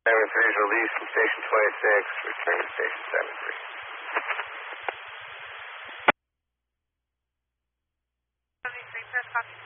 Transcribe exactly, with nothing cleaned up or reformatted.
Number three is released from station twenty-six, return to station seven three. seventy-three, press copy.